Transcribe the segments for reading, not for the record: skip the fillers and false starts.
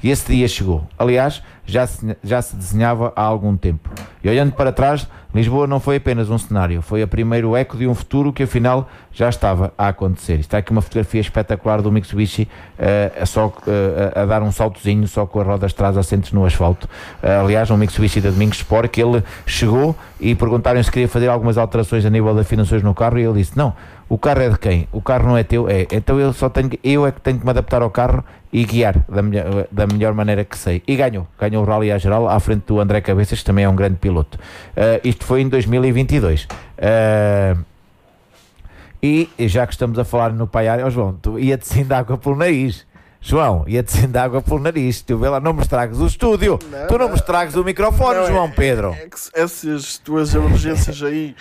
e esse dia chegou. Aliás, já se desenhava há algum tempo. E olhando para trás, Lisboa não foi apenas um cenário, foi o primeiro eco de um futuro que afinal já estava a acontecer. Está aqui uma fotografia espetacular do Mitsubishi a dar um saltozinho só com as rodas de trás assentes no asfalto. Aliás, um Mitsubishi da Domingos Sport, que ele chegou e perguntaram se queria fazer algumas alterações a nível de afinações no carro, e ele disse: não, o carro é de quem? O carro não é teu? É. Então eu é que tenho que me adaptar ao carro e guiar da melhor maneira que sei. E ganhou o Rally à geral à frente do André Cabeças, que também é um grande piloto. Isto foi em 2022. E já que estamos a falar no Paiari, João, tu ia-te sim de água pelo nariz. João, ia-te sim de água pelo nariz. Tu vê lá, não me estragues o estúdio. Tu não me estragues o microfone, não, João Pedro. É que essas tuas emergências aí...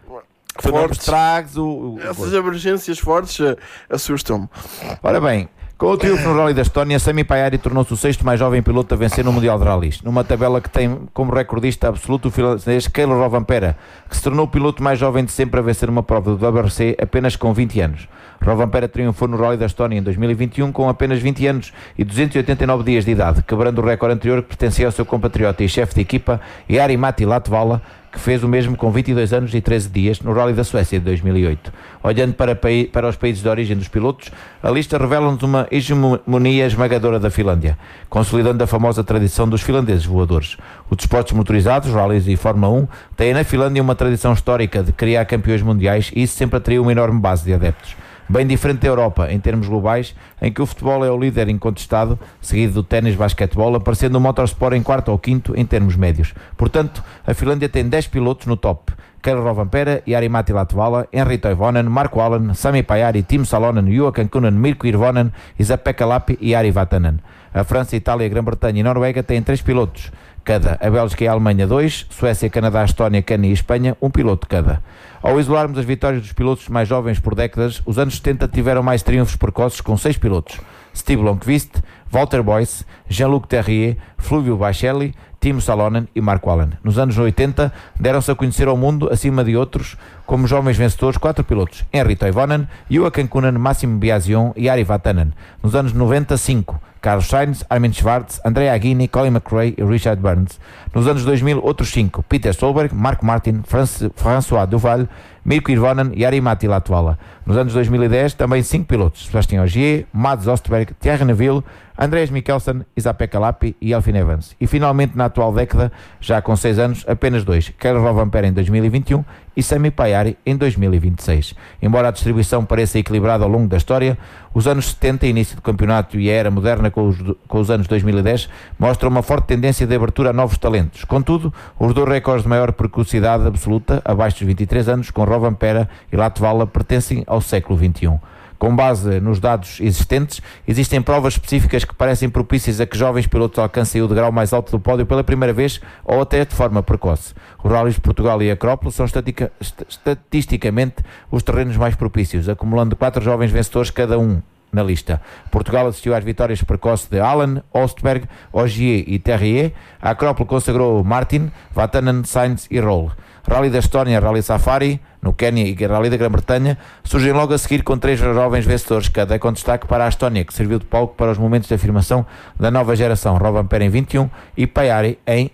Tu não me estragues essas emergências fortes assustam-me. Ora bem, com o triunfo no Rally da Estónia, Sami Paiari tornou-se o sexto mais jovem piloto a vencer no Mundial de Rallys, numa tabela que tem como recordista absoluto o finlandês Kalle Rovanperä, que se tornou o piloto mais jovem de sempre a vencer uma prova do WRC apenas com 20 anos. Rovanperä triunfou no Rally da Estónia em 2021 com apenas 20 anos e 289 dias de idade, quebrando o recorde anterior que pertencia ao seu compatriota e chefe de equipa, Jari-Matti Latvala, que fez o mesmo com 22 anos e 13 dias no Rally da Suécia de 2008. Olhando para os países de origem dos pilotos, a lista revela-nos uma hegemonia esmagadora da Finlândia, consolidando a famosa tradição dos finlandeses voadores. Os desportos motorizados, rallies e Fórmula 1, têm na Finlândia uma tradição histórica de criar campeões mundiais, e isso sempre atraiu uma enorme base de adeptos. Bem diferente da Europa, em termos globais, em que o futebol é o líder incontestado, seguido do ténis e basquetebol, aparecendo o motorsport em quarto ou quinto em termos médios. Portanto, a Finlândia tem 10 pilotos no top: Kalle Rovanperä, Jari-Matti Latvala, Henri Toivonen, Marco Allen, Sami Paiari, Timo Salonen, Juha Kankkunen, Mirko Hirvonen, Esa-Pekka Lappi e Jari Vatanen. A França, Itália, Grã-Bretanha e Noruega têm 3 pilotos cada. A Bélgica e a Alemanha 2, Suécia, Canadá, Estónia, Quênia e Espanha 1 piloto cada. Ao isolarmos as vitórias dos pilotos mais jovens por décadas, os anos 70 tiveram mais triunfos precoces com 6 pilotos: Steve Blomqvist, Walter Boyce, Jean-Luc Terrier, Fluvio Bacelli, Timo Salonen e Marco Allen. Nos anos 80 deram-se a conhecer ao mundo, acima de outros, como jovens vencedores, 4 pilotos: Henri Toivonen, Juha Kankkunen, Massimo Biasion e Jari Vatanen. Nos anos 90, 5: Carlos Sainz, Armin Schwartz, Andrea Aghini, Colin McRae e Richard Burns. Nos anos 2000, outros 5: Peter Solberg, Marc Martin, François Duval, Mirko Hirvonen e Jari-Matti Latvala. Nos anos 2010, também 5 pilotos: Sebastian Ogier, Mads Ostberg, Thierry Neuville, Andreas Mikkelsen, Esa-Pekka Lappi e Elfyn Evans. E finalmente, na atual década, já com 6 anos, apenas 2: Kalle Rovanperä em 2021 e Sami Paiari em 2026. Embora a distribuição pareça equilibrada ao longo da história, os anos 70, início do campeonato, e a era moderna com os anos 2010 mostram uma forte tendência de abertura a novos talentos. Contudo, os 2 recordes de maior precocidade absoluta, abaixo dos 23 anos, com Rovanperä e Latvala, pertencem ao século XXI. Com base nos dados existentes, existem provas específicas que parecem propícias a que jovens pilotos alcancem o degrau mais alto do pódio pela primeira vez ou até de forma precoce. Os rallies de Portugal e Acrópole são estatisticamente os terrenos mais propícios, acumulando 4 jovens vencedores cada um na lista. Portugal assistiu às vitórias precoces de Allen, Ostberg, Ogier e Terrier. A Acrópole consagrou Martin, Vatanen, Sainz e Roll. Rally da Estónia, Rally Safari, no Quênia, e Rally da Grã-Bretanha surgem logo a seguir com 3 jovens vencedores cada, com destaque para a Estónia, que serviu de palco para os momentos de afirmação da nova geração: Rovanperä em 21 e Paiari em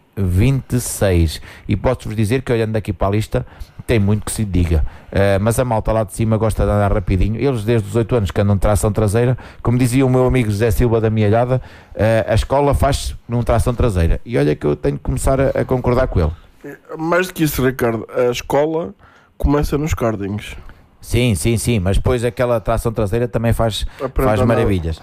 26. E posso-vos dizer que, olhando daqui para a lista, tem muito que se diga, mas a malta lá de cima gosta de andar rapidinho. Eles desde os 8 anos que andam de tração traseira, como dizia o meu amigo José Silva da Mialhada, a escola faz num tração traseira, e olha que eu tenho que começar a concordar com ele. Mais do que isso, Ricardo, a escola começa nos cardings. Sim, mas depois aquela tração traseira também faz maravilhas.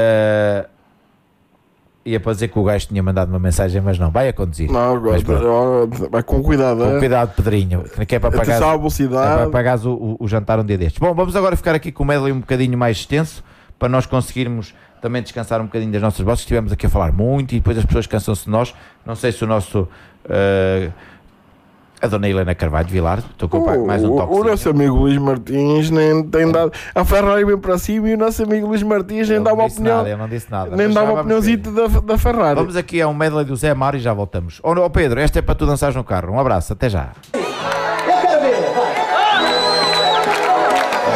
Ia para dizer que o gajo tinha mandado uma mensagem, mas não, vai a conduzir. Não, vai com cuidado. Com cuidado, Pedrinho, que é para pagar, o jantar um dia destes. Bom, vamos agora ficar aqui com o medley um bocadinho mais extenso, para nós conseguirmos também descansar um bocadinho das nossas vozes. Estivemos aqui a falar muito e depois as pessoas cansam-se de nós. Não sei se o nosso... a dona Helena Carvalho Vilar, estou com mais um toque. O nosso amigo Luís Martins nem tem dado. A Ferrari vem para cima e o nosso amigo Luís Martins nem dá uma opinião. Eu não disse nada. Nem dá uma opiniãozita da Ferrari. Vamos aqui a um medley do Zé Mário e já voltamos. Pedro, esta é para tu dançares no carro. Um abraço, até já.